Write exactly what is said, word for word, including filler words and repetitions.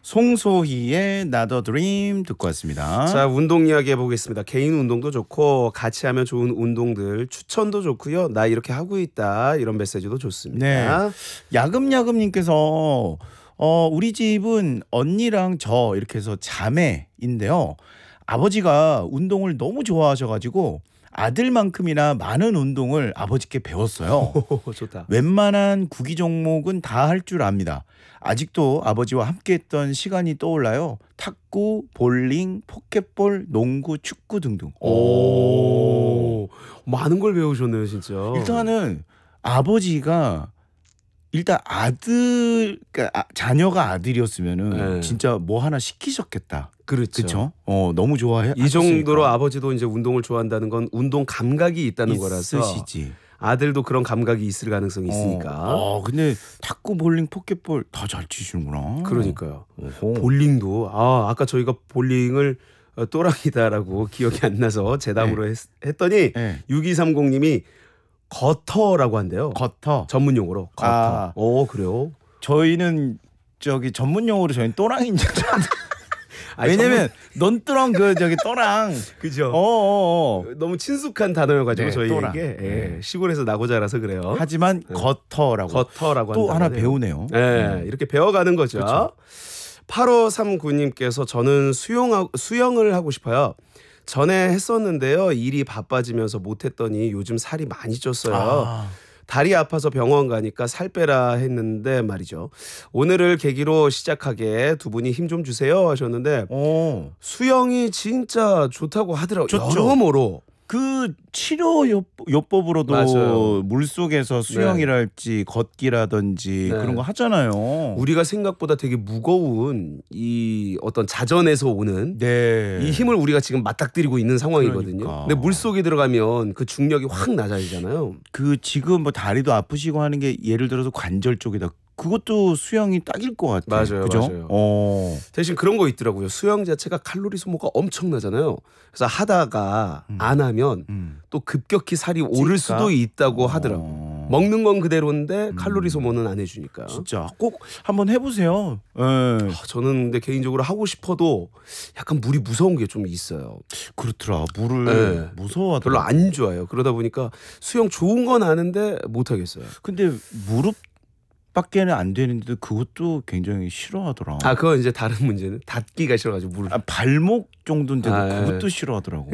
송소희의 Not a Dream 듣고 왔습니다. 자, 운동 이야기 해보겠습니다. 개인 운동도 좋고 같이 하면 좋은 운동들 추천도 좋고요. 나 이렇게 하고 있다 이런 메시지도 좋습니다. 네. 야금야금님께서 어, 우리 집은 언니랑 저 이렇게 해서 자매인데요. 아버지가 운동을 너무 좋아하셔가지고 아들만큼이나 많은 운동을 아버지께 배웠어요. 오, 좋다. 웬만한 구기 종목은 다 할 줄 압니다. 아직도 아버지와 함께했던 시간이 떠올라요. 탁구, 볼링, 포켓볼, 농구, 축구 등등. 오, 많은 걸 배우셨네요, 진짜. 일단은 아버지가 일단 아들, 그러니까 아, 자녀가 아들이었으면은 네. 진짜 뭐 하나 시키셨겠다. 그렇죠. 그렇죠. 어, 너무 좋아해. 이 정도로 아버지도 이제 운동을 좋아한다는 건 운동 감각이 있다는 거라서 있으시지. 아들도 그런 감각이 있을 가능성이 있으니까. 어, 어 근데 탁구, 볼링, 포켓볼 다 잘 치시는구나. 그러니까요. 오호. 볼링도 아 아까 저희가 볼링을 어, 또랑이다라고 기억이 안 나서 재담으로 네. 했, 했더니 네. 육이삼공님이 거터라고 한대요. 거터. 전문 용어로 거터. 아. 오, 그래요? 저희는 저기 전문 용어로 저희는 또랑인 줄 알았는데. 아니, 왜냐면 넌뚜랑 그 저기 또랑. 그죠. 어, 어, 어. 너무 친숙한 단어여가지고 네, 저희에게 또랑. 예, 네. 시골에서 나고 자라서 그래요. 하지만 거터라고. 거터라고 또 한다고 하나 하네요. 배우네요. 네, 이렇게 배워가는 거죠. 그렇죠. 팔오삼구님께서 저는 수영 수영을 하고 싶어요. 전에 했었는데요. 일이 바빠지면서 못했더니 요즘 살이 많이 쪘어요. 아. 다리 아파서 병원 가니까 살 빼라 했는데 말이죠. 오늘을 계기로 시작하게 두 분이 힘 좀 주세요 하셨는데 어. 수영이 진짜 좋다고 하더라고요. 좋죠. 여러모로. 그 치료 요, 요법으로도 맞아요. 물속에서 수영이랄지 걷기라든지 네. 그런 거 하잖아요. 우리가 생각보다 되게 무거운 이 어떤 자전에서 오는 네. 이 힘을 우리가 지금 맞닥뜨리고 있는 상황이거든요. 그러니까. 근데 물속에 들어가면 그 중력이 확 낮아지잖아요. 그 지금 뭐 다리도 아프시고 하는 게 예를 들어서 관절 쪽이다. 그것도 수영이 딱일 것 같아요. 맞아요, 그죠? 맞아요. 어. 대신 그런 거 있더라고요. 수영 자체가 칼로리 소모가 엄청나잖아요. 그래서 하다가 음. 안 하면 음. 또 급격히 살이 오를 찔까? 수도 있다고 어. 하더라고요. 먹는 건 그대로인데 칼로리 소모는 안 해주니까. 진짜 꼭 한번 해보세요. 예. 아, 저는 근데 개인적으로 하고 싶어도 약간 물이 무서운 게 좀 있어요. 그렇더라. 물을 네. 무서워하더라. 별로 안 좋아요. 그러다 보니까 수영 좋은 건 아는데 못 하겠어요. 근데 무릎 밖에는 안 되는데도 그것도 굉장히 싫어하더라. 아, 그건 이제 다른 문제는 닿기가 싫어가지고 물을. 아, 발목 정도인데도 아, 예. 그것도 싫어하더라고.